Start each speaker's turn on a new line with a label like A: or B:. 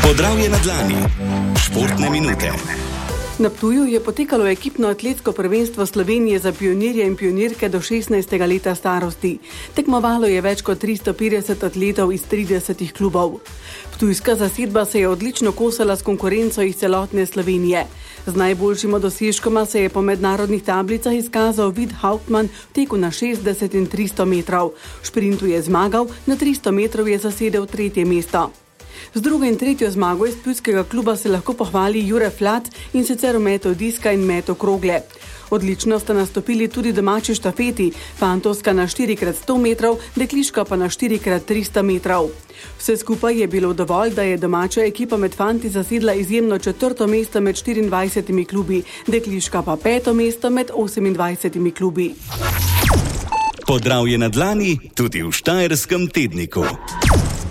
A: Podravje na dlani. Športne minute.
B: Na Ptuju je potekalo ekipno atletsko prvenstvo Slovenije za pionirje in pionirke do 16. leta starosti. Tekmovalo je več kot 350 atletov iz 30 klubov. Ptujska zasedba se je odlično kosala s konkurenco iz celotne Slovenije. Z najboljšima dosežkoma se je po mednarodnih tablicah izkazal Vid Hauptmann v teku na 60 in 300 metrov. V šprintu je zmagal, na 300 metrov je zasedel 3. mesto. Z drugo in tretjo zmago iz ptujskega kluba se lahko pohvali Jure Flat, in sicer v metu diska in metu krogle. Odlično sta nastopili tudi domači štafeti, fantovska na 4x100 metrov, dekliška pa na 4x300 metrov. Vse skupaj je bilo dovolj, da je domača ekipa med fanti zasedla izjemno 4. mesto med 24 klubi, dekliška pa 5. mesto med 28 klubi.
A: Podravje na dlani tudi v Štajerskem tedniku.